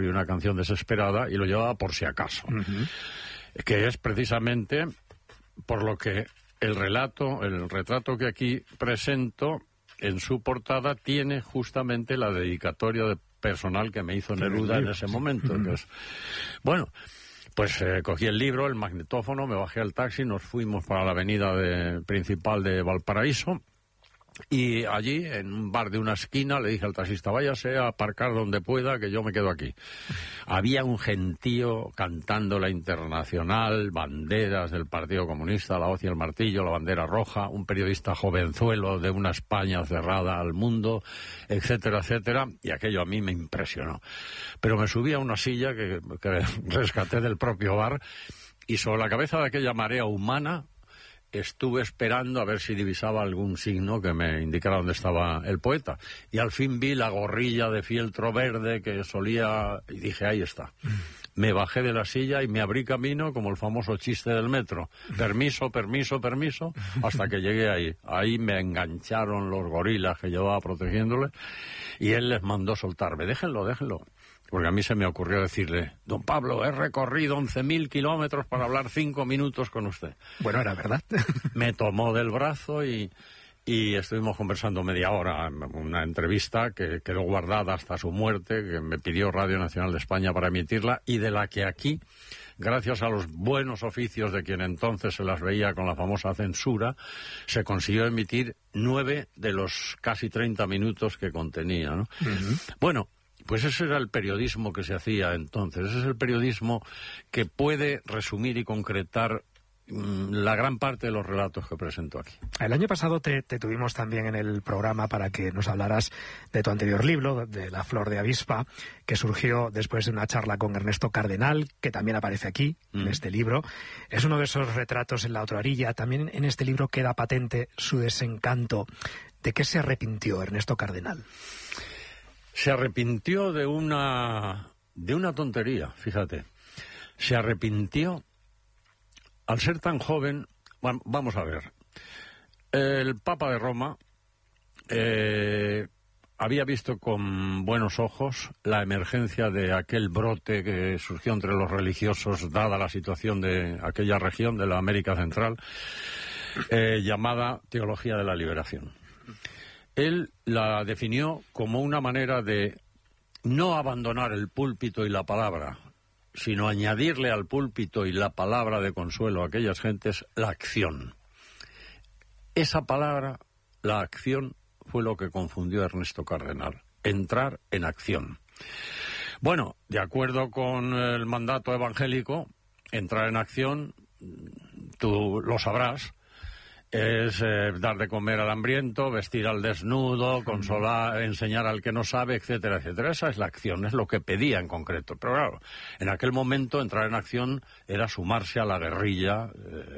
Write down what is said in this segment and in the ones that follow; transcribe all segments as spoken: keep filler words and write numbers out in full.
y una canción desesperada, y lo llevaba por si acaso. Uh-huh. Que es precisamente por lo que el relato, el retrato que aquí presento, en su portada tiene justamente la dedicatoria de personal que me hizo Neruda en ese momento. Uh-huh. Que es, bueno, pues eh, cogí el libro, el magnetófono, me bajé al taxi, nos fuimos para la avenida de, principal de Valparaíso, y allí, en un bar de una esquina, le dije al taxista, váyase a aparcar donde pueda, que yo me quedo aquí. Había un gentío cantando la Internacional, banderas del Partido Comunista, la hoz y el martillo, la bandera roja, un periodista jovenzuelo de una España cerrada al mundo, etcétera, etcétera, y aquello a mí me impresionó. Pero me subí a una silla que, que rescaté del propio bar, y sobre la cabeza de aquella marea humana estuve esperando a ver si divisaba algún signo que me indicara dónde estaba el poeta. Y al fin vi la gorrilla de fieltro verde que solía... Y dije, ahí está. Me bajé de la silla y me abrí camino como el famoso chiste del metro. Permiso, permiso, permiso, hasta que llegué ahí. Ahí me engancharon los gorilas que llevaba protegiéndole, y él les mandó soltarme. Déjenlo, déjenlo. Porque a mí se me ocurrió decirle, don Pablo, he recorrido once mil kilómetros para hablar cinco minutos con usted. Bueno, era verdad. Me tomó del brazo y, y estuvimos conversando media hora, una entrevista que quedó guardada hasta su muerte, que me pidió Radio Nacional de España para emitirla, y de la que aquí, gracias a los buenos oficios de quien entonces se las veía con la famosa censura, se consiguió emitir nueve de los casi treinta minutos que contenía, ¿no? Uh-huh. Bueno, pues ese era el periodismo que se hacía entonces. Ese es el periodismo que puede resumir y concretar mmm, la gran parte de los relatos que presento aquí. El año pasado te, te tuvimos también en el programa para que nos hablaras de tu anterior libro, de La flor de avispa, que surgió después de una charla con Ernesto Cardenal, que también aparece aquí, mm. en este libro. Es uno de esos retratos en la otra orilla. También en este libro queda patente su desencanto. ¿De qué se arrepintió Ernesto Cardenal? Se arrepintió de una de una tontería, fíjate. Se arrepintió, al ser tan joven, bueno, vamos a ver, el Papa de Roma eh, había visto con buenos ojos la emergencia de aquel brote que surgió entre los religiosos, dada la situación de aquella región de la América Central, eh, llamada Teología de la Liberación. Él la definió como una manera de no abandonar el púlpito y la palabra, sino añadirle al púlpito y la palabra de consuelo a aquellas gentes la acción. Esa palabra, la acción, fue lo que confundió a Ernesto Cardenal. Entrar en acción. Bueno, de acuerdo con el mandato evangélico, entrar en acción, tú lo sabrás, es eh, dar de comer al hambriento, vestir al desnudo, consolar, enseñar al que no sabe, etcétera, etcétera. Esa es la acción, es lo que pedía en concreto. Pero claro, en aquel momento entrar en acción era sumarse a la guerrilla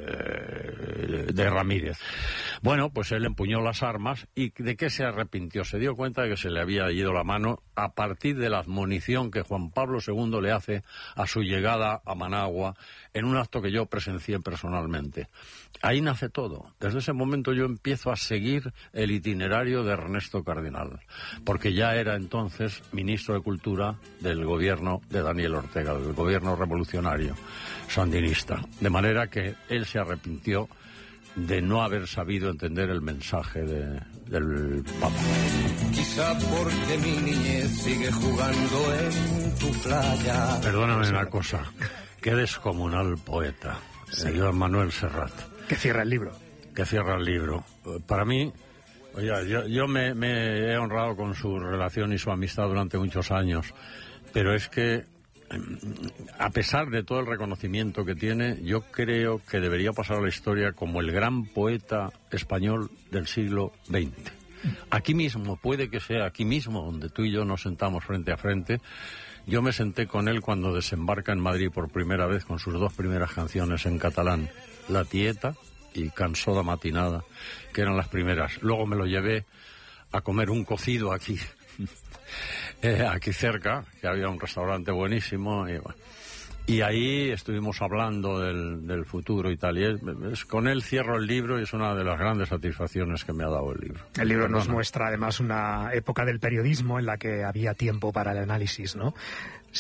eh, de Ramírez. Bueno, pues él empuñó las armas y ¿de qué se arrepintió? Se dio cuenta de que se le había ido la mano a partir de la admonición que Juan Pablo segundo le hace a su llegada a Managua en un acto que yo presencié personalmente. Ahí nace todo. Desde ese momento yo empiezo a seguir el itinerario de Ernesto Cardenal, porque ya era entonces ministro de Cultura del gobierno de Daniel Ortega, del gobierno revolucionario sandinista. De manera que él se arrepintió de no haber sabido entender el mensaje de, del Papa. Quizá porque mi niñez sigue jugando en tu playa. Perdóname una cosa, qué descomunal poeta, sí. El Joan Manuel Serrat. Que cierra el libro. Que cierra el libro. Para mí, oye, yo, yo me, me he honrado con su relación y su amistad durante muchos años, pero es que, a pesar de todo el reconocimiento que tiene, yo creo que debería pasar a la historia como el gran poeta español del siglo veinte. Aquí mismo, puede que sea aquí mismo, donde tú y yo nos sentamos frente a frente. Yo me senté con él cuando desembarca en Madrid por primera vez con sus dos primeras canciones en catalán, La Tieta y Cançó de Matinada, que eran las primeras. Luego me lo llevé a comer un cocido aquí, eh, aquí cerca, que había un restaurante buenísimo, y bueno. Y ahí estuvimos hablando del, del futuro y tal. Y es, es, con él cierro el libro y es una de las grandes satisfacciones que me ha dado el libro. El libro nos muestra además una época del periodismo en la que había tiempo para el análisis, ¿no?